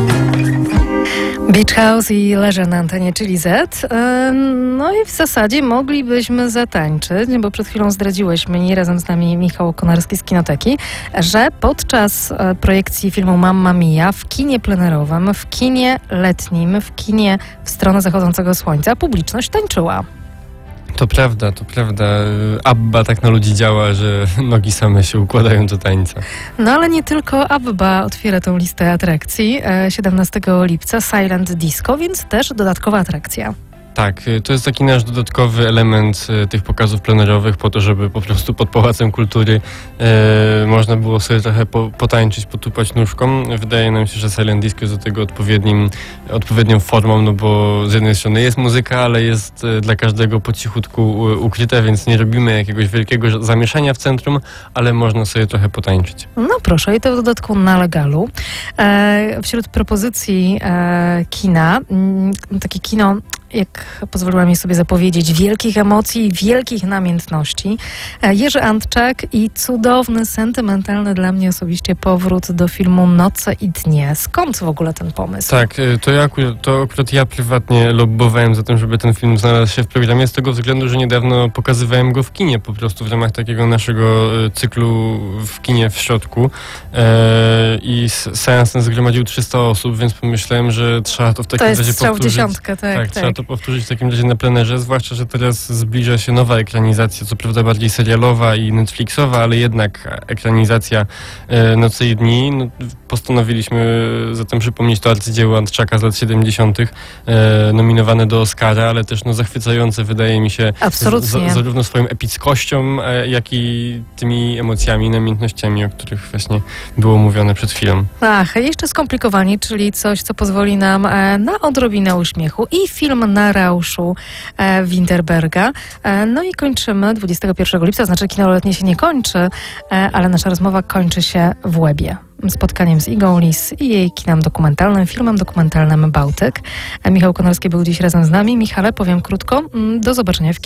Beach House i Leżę na antenie, czyli Z. No i w zasadzie moglibyśmy zatańczyć, bo przed chwilą zdradziłeś mi, razem z nami Michał Konarski z Kinoteki, że podczas projekcji filmu Mamma Mia w kinie plenerowym, w kinie letnim, w kinie w stronę zachodzącego słońca publiczność tańczyła. To prawda. ABBA tak na ludzi działa, że nogi same się układają do tańca. No ale nie tylko ABBA otwiera tą listę atrakcji. 17 lipca Silent Disco, więc też dodatkowa atrakcja. Tak, to jest taki nasz dodatkowy element tych pokazów plenerowych po to, żeby po prostu pod Pałacem Kultury można było sobie trochę potańczyć, potupać nóżką. Wydaje nam się, że Silent Disco jest do tego odpowiednią formą, no bo z jednej strony jest muzyka, ale jest dla każdego po cichutku ukryte, więc nie robimy jakiegoś wielkiego zamieszania w centrum, ale można sobie trochę potańczyć. No proszę, i to w dodatku na legalu. Wśród propozycji kina, takie kino, jak pozwoliła mi sobie zapowiedzieć, wielkich emocji, wielkich namiętności. Jerzy Antczak i cudowny, sentymentalny dla mnie osobiście powrót do filmu Noce i dnie. Skąd w ogóle ten pomysł? Tak, to akurat ja prywatnie lobbowałem za tym, żeby ten film znalazł się w programie, z tego względu, że niedawno pokazywałem go w kinie, po prostu w ramach takiego naszego cyklu w kinie w środku. I seans ten zgromadził 300 osób, więc pomyślałem, że trzeba to w takim razie powtórzyć. To jest strzał w dziesiątkę, tak. Trzeba to powtórzyć w takim razie na plenerze, zwłaszcza, że teraz zbliża się nowa ekranizacja, co prawda bardziej serialowa i Netflixowa, ale jednak ekranizacja Nocy i dni. No, postanowiliśmy zatem przypomnieć to arcydzieło Antczaka z lat 70., nominowane do Oscara, ale też zachwycające, wydaje mi się, zarówno swoją epickością, jak i tymi emocjami, namiętnościami, o których właśnie było mówione przed chwilą. Ach, jeszcze skomplikowanie, czyli coś, co pozwoli nam na odrobinę uśmiechu i film Na rauszu Winterberga. No i kończymy 21 lipca, znaczy kino letnie się nie kończy, ale nasza rozmowa kończy się w Łebie. Spotkaniem z Igą Lis i jej kinem dokumentalnym, filmem dokumentalnym Bałtyk. Michał Konarski był dziś razem z nami. Michale, powiem krótko, do zobaczenia w kinie.